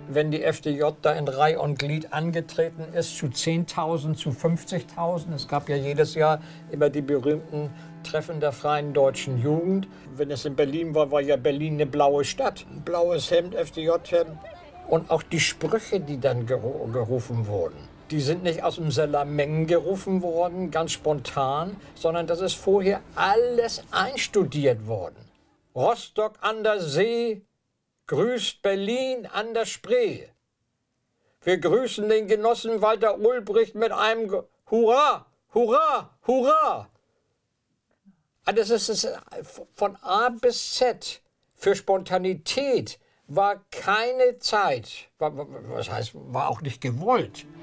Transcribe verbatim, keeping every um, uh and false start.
wenn die F D J da in Reih und Glied angetreten ist, zu zehntausend, zu fünfzigtausend. Es gab ja jedes Jahr immer die berühmten Treffen der Freien Deutschen Jugend. Wenn es in Berlin war, war ja Berlin eine blaue Stadt. Ein blaues Hemd, F D J-Hemd. Und auch die Sprüche, die dann geru gerufen wurden, die sind nicht aus dem Salameng gerufen worden, ganz spontan, sondern das ist vorher alles einstudiert worden. Rostock an der See grüßt Berlin an der Spree. Wir grüßen den Genossen Walter Ulbricht mit einem Ge Hurra, Hurra, Hurra. Das ist es, von A bis Z. Für Spontanität war keine Zeit, was heißt, war auch nicht gewollt.